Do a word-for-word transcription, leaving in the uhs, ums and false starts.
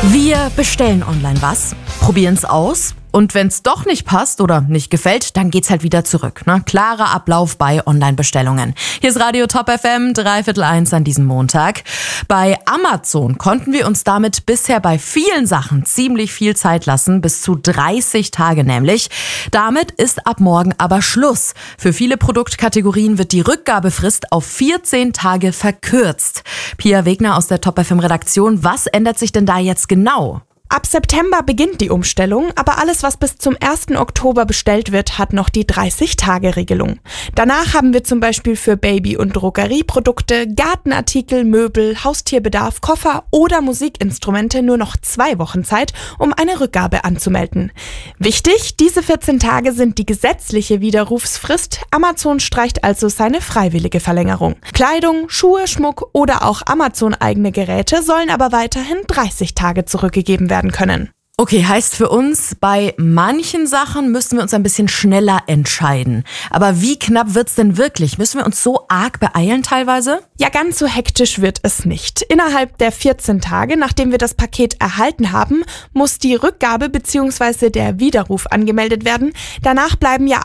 Wir bestellen online was, probieren es aus und wenn es doch nicht passt oder nicht gefällt, dann geht's halt wieder zurück. Ne? Klarer Ablauf bei Online-Bestellungen. Hier ist Radio Top F M, dreiviertel eins an diesem Montag. Bei Amazon konnten wir uns damit bisher bei vielen Sachen ziemlich viel Zeit lassen, bis zu dreißig Tage nämlich. Damit ist ab morgen aber Schluss. Für viele Produktkategorien wird die Rückgabefrist auf vierzehn Tage verkürzt. Pia Wegner aus der Top F M Redaktion, was ändert sich denn da jetzt genau? Ab September beginnt die Umstellung, aber alles, was bis zum ersten Oktober bestellt wird, hat noch die dreißig-Tage-Regelung. Danach haben wir zum Beispiel für Baby- und Drogerieprodukte, Gartenartikel, Möbel, Haustierbedarf, Koffer oder Musikinstrumente nur noch zwei Wochen Zeit, um eine Rückgabe anzumelden. Wichtig, diese vierzehn Tage sind die gesetzliche Widerrufsfrist. Amazon streicht also seine freiwillige Verlängerung. Kleidung, Schuhe, Schmuck oder auch Amazon-eigene Geräte sollen aber weiterhin dreißig Tage zurückgegeben werden können. Okay, heißt für uns, bei manchen Sachen müssen wir uns ein bisschen schneller entscheiden. Aber wie knapp wird's denn wirklich? Müssen wir uns so arg beeilen teilweise? Ja, ganz so hektisch wird es nicht. Innerhalb der vierzehn Tage, nachdem wir das Paket erhalten haben, muss die Rückgabe bzw. der Widerruf angemeldet werden. Danach bleiben ja